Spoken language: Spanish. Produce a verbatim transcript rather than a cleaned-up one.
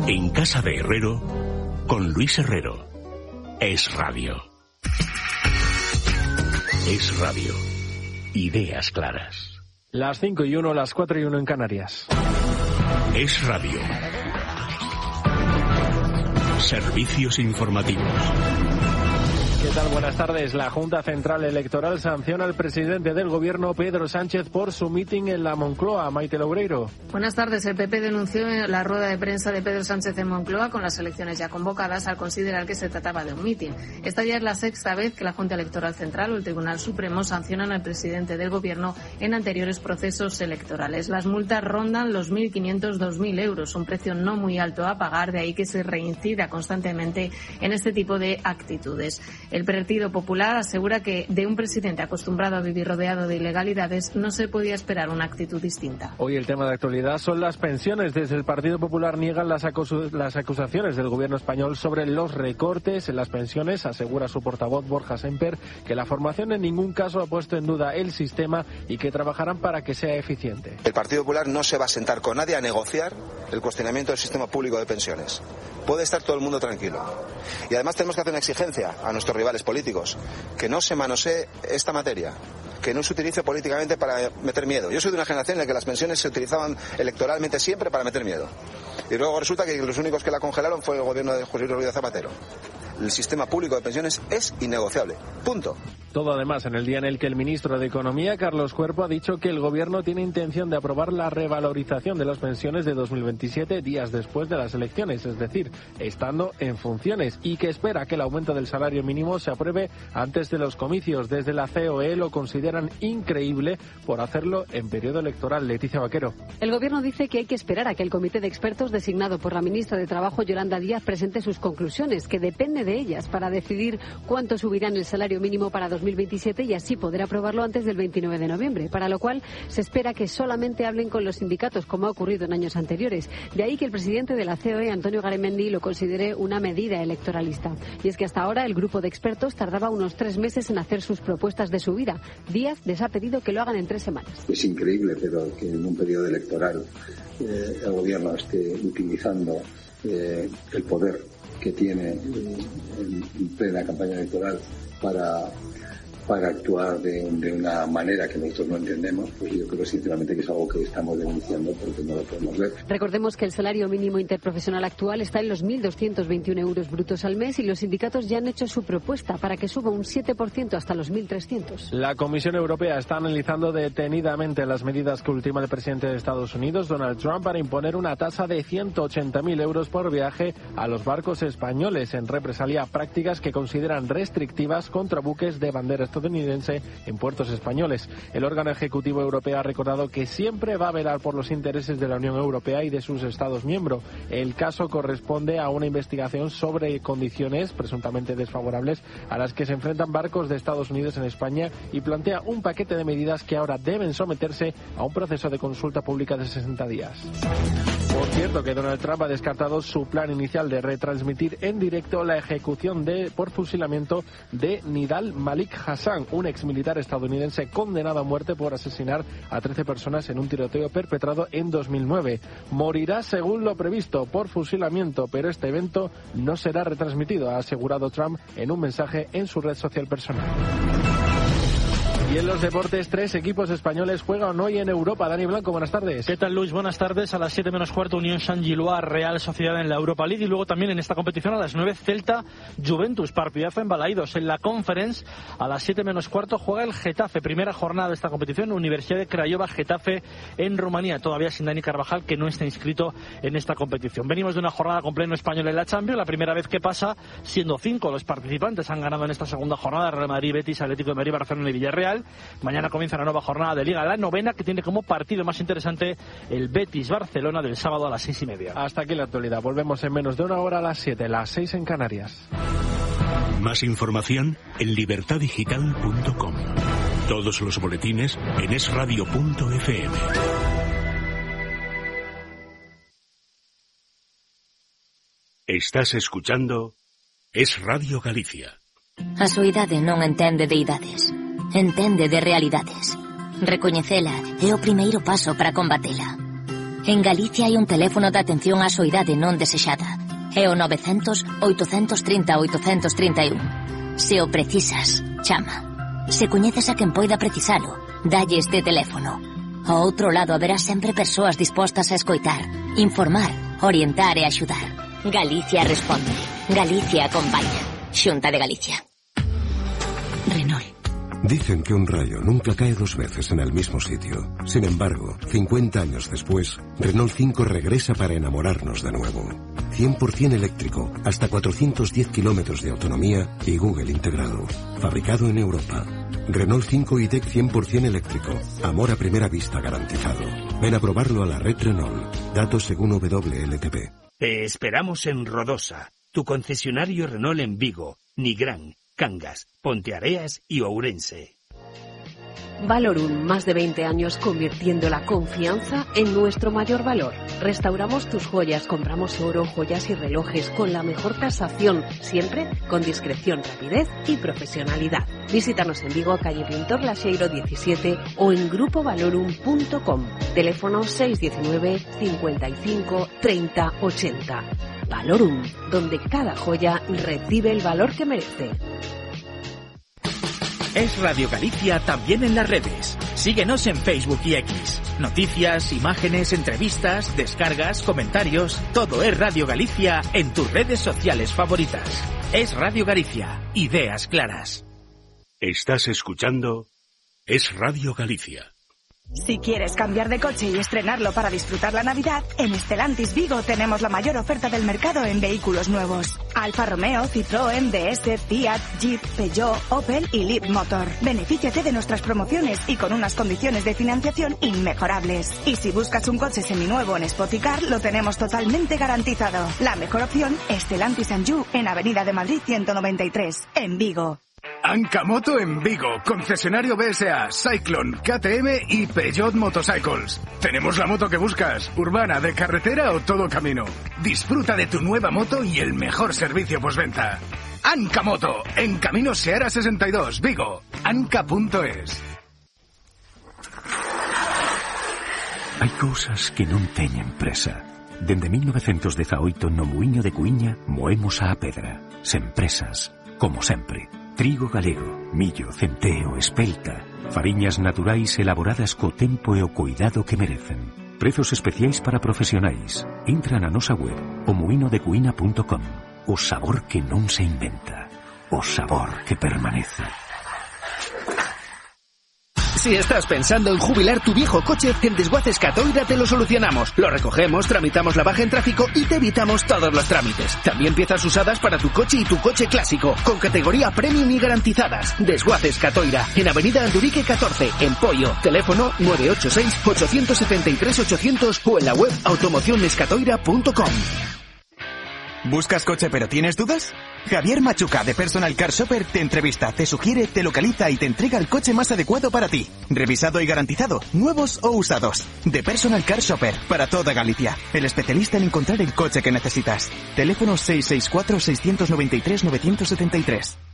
En Casa de Herrero, con Luis Herrero. Es Radio. Es Radio. Ideas claras. Las cinco y uno, las cuatro y uno en Canarias. Es Radio. Servicios informativos. ¿Qué tal? Buenas tardes. La Junta Central Electoral sanciona al presidente del Gobierno, Pedro Sánchez, por su mitin en la Moncloa. Maite Loureiro. Buenas tardes. El P P denunció la rueda de prensa de Pedro Sánchez en Moncloa con las elecciones ya convocadas al considerar que se trataba de un mitin. Esta ya es la sexta vez que la Junta Electoral Central o el Tribunal Supremo sancionan al presidente del Gobierno en anteriores procesos electorales. Las multas rondan los mil quinientos a dos mil euros, un precio no muy alto a pagar, de ahí que se reincida constantemente en este tipo de actitudes. El Partido Popular asegura que de un presidente acostumbrado a vivir rodeado de ilegalidades no se podía esperar una actitud distinta. Hoy el tema de actualidad son las pensiones. Desde el Partido Popular niegan las, acus- las acusaciones del gobierno español sobre los recortes en las pensiones. Asegura su portavoz Borja Semper que la formación en ningún caso ha puesto en duda el sistema y que trabajarán para que sea eficiente. El Partido Popular no se va a sentar con nadie a negociar el cuestionamiento del sistema público de pensiones. Puede estar todo el mundo tranquilo. Y además tenemos que hacer una exigencia a nuestros rivales políticos, que no se manosee esta materia, que no se utilice políticamente para meter miedo. Yo soy de una generación en la que las pensiones se utilizaban electoralmente siempre para meter miedo. Y luego resulta que los únicos que la congelaron fue el gobierno de José Luis Rodríguez Zapatero. El sistema público de pensiones es innegociable. Punto. Todo además en el día en el que el ministro de Economía, Carlos Cuerpo, ha dicho que el Gobierno tiene intención de aprobar la revalorización de las pensiones de dos mil veintisiete días después de las elecciones, es decir, estando en funciones, y que espera que el aumento del salario mínimo se apruebe antes de los comicios. Desde la C O E lo consideran increíble por hacerlo en periodo electoral. Leticia Vaquero. El Gobierno dice que hay que esperar a que el comité de expertos designado por la ministra de Trabajo, Yolanda Díaz, presente sus conclusiones, que depende de ellas para decidir cuánto subirán el salario mínimo para dos mil veintisiete y así poder aprobarlo antes del veintinueve de noviembre, para lo cual se espera que solamente hablen con los sindicatos, como ha ocurrido en años anteriores. De ahí que el presidente de la C O E, Antonio Garamendi, lo considere una medida electoralista. Y es que hasta ahora el grupo de expertos tardaba unos tres meses en hacer sus propuestas de subida. Díaz les ha pedido que lo hagan en tres semanas. Es increíble, pero que en un periodo electoral eh, el gobierno esté utilizando eh, el poder que tiene eh, en plena campaña electoral para para actuar de, de una manera que nosotros no entendemos. Pues yo creo sinceramente que es algo que estamos denunciando porque no lo podemos ver. Recordemos que el salario mínimo interprofesional actual está en los mil doscientos veintiuno euros brutos al mes y los sindicatos ya han hecho su propuesta para que suba un siete por ciento hasta los mil trescientos. La Comisión Europea está analizando detenidamente las medidas que ultima el presidente de Estados Unidos, Donald Trump, para imponer una tasa de ciento ochenta mil euros por viaje a los barcos españoles en represalia a prácticas que consideran restrictivas contra buques de bandera estadounidense en puertos españoles. El órgano ejecutivo europeo ha recordado que siempre va a velar por los intereses de la Unión Europea y de sus Estados miembros. El caso corresponde a una investigación sobre condiciones presuntamente desfavorables a las que se enfrentan barcos de Estados Unidos en España y plantea un paquete de medidas que ahora deben someterse a un proceso de consulta pública de sesenta días. Por cierto, que Donald Trump ha descartado su plan inicial de retransmitir en directo la ejecución de por fusilamiento de Nidal Malik Hassan, un exmilitar estadounidense condenado a muerte por asesinar a trece personas en un tiroteo perpetrado en dos mil nueve. Morirá según lo previsto por fusilamiento, pero este evento no será retransmitido, ha asegurado Trump en un mensaje en su red social personal. Y en los deportes, tres equipos españoles juegan hoy en Europa. Dani Blanco, buenas tardes. ¿Qué tal, Luis? Buenas tardes. A las siete menos cuarto, Unión Saint-Gilloise, Real Sociedad en la Europa League. Y luego también en esta competición a las nueve, Celta, Juventus, partidazo en Balaidos. En la Conference, a las siete menos cuarto, juega el Getafe. Primera jornada de esta competición, Universidad de Craiova, Getafe en Rumanía. Todavía sin Dani Carvajal, que no está inscrito en esta competición. Venimos de una jornada con pleno español en la Champions. La primera vez que pasa, siendo cinco los participantes, han ganado en esta segunda jornada Real Madrid, Betis, Atlético de Madrid, Barcelona y Villarreal. Mañana comienza la nueva jornada de Liga, la novena, que tiene como partido más interesante el Betis-Barcelona del sábado a las seis y media. Hasta aquí la actualidad. Volvemos en menos de una hora a las siete, las seis en Canarias. Más información en libertad digital punto com. Todos los boletines en es radio punto efe eme. Estás escuchando Es Radio Galicia. A súa idade non entende de idades. Entende de realidades. Recoñecela é o primeiro paso para combatela. En Galicia hai un teléfono de atención á soidade non desexada. É o nove cero cero, oito tres cero, oito tres un. Se o precisas, chama. Se coñeces a quen poida precisalo, dalle este teléfono. Ao outro lado haberá sempre persoas dispostas a escoitar, informar, orientar e axudar. Galicia responde. Galicia acompaña. Xunta de Galicia. Renault. Dicen que un rayo nunca cae dos veces en el mismo sitio. Sin embargo, cincuenta años después, Renault cinco regresa para enamorarnos de nuevo. cien por ciento eléctrico, hasta cuatrocientos diez kilómetros de autonomía y Google integrado. Fabricado en Europa. Renault cinco i-Tech cien por ciento eléctrico. Amor a primera vista garantizado. Ven a probarlo a la red Renault. Datos según W L T P. Te esperamos en Rodosa, tu concesionario Renault en Vigo, Nigrán, Cangas, Ponteareas y Ourense. Valorum, más de veinte años convirtiendo la confianza en nuestro mayor valor. Restauramos tus joyas, compramos oro, joyas y relojes con la mejor tasación, siempre con discreción, rapidez y profesionalidad. Visítanos en Vigo, calle Pintor Laxeiro diecisiete o en grupo valorum punto com. Teléfono seis uno nueve, cincuenta y cinco, treinta, ochenta. Valorum, donde cada joya recibe el valor que merece. Es Radio Galicia también en las redes. Síguenos en Facebook y X. Noticias, imágenes, entrevistas, descargas, comentarios. Todo es Radio Galicia en tus redes sociales favoritas. Es Radio Galicia. Ideas claras. Estás escuchando Es Radio Galicia. Si quieres cambiar de coche y estrenarlo para disfrutar la Navidad, en Stellantis Vigo tenemos la mayor oferta del mercado en vehículos nuevos. Alfa Romeo, Citroën, D S, Fiat, Jeep, Peugeot, Opel y Leapmotor. Benefíciate de nuestras promociones y con unas condiciones de financiación inmejorables. Y si buscas un coche seminuevo en Spoticar, lo tenemos totalmente garantizado. La mejor opción, Stellantis Anjou, en Avenida de Madrid ciento noventa y tres, en Vigo. Ancamoto en Vigo, concesionario B S A, Cyclone, K T M y Peugeot Motorcycles. Tenemos la moto que buscas, urbana, de carretera o todo camino. Disfruta de tu nueva moto y el mejor servicio postventa. Ancamoto, en Camino Seara sesenta y dos, Vigo, anca punto es. Hai cousas que non teñen presa. Dende mil novecientos dezaoito no Muiño de Cuíña moemos a pedra, sen presas, como sempre. Trigo galego, millo, centeo, espelta, fariñas naturais elaboradas co tempo e o cuidado que merecen. Prezos especiais para profesionais. Entra na nosa web, o muino de cuína punto com. O sabor que non se inventa. O sabor que permanece. Si estás pensando en jubilar tu viejo coche, en Desguaces Catoira te lo solucionamos. Lo recogemos, tramitamos la baja en tráfico y te evitamos todos los trámites. También piezas usadas para tu coche y tu coche clásico, con categoría premium y garantizadas. Desguaces Catoira, en Avenida Andurique catorce, en Poio. Teléfono nueve ocho seis, ocho siete tres, ochocientos o en la web automocionescatoira punto com. ¿Buscas coche pero tienes dudas? Javier Machuca de Personal Car Shopper te entrevista, te sugiere, te localiza y te entrega el coche más adecuado para ti. Revisado y garantizado, nuevos o usados. De Personal Car Shopper, para toda Galicia. El especialista en encontrar el coche que necesitas. Teléfono seis seis cuatro, seis nueve tres, nueve siete tres.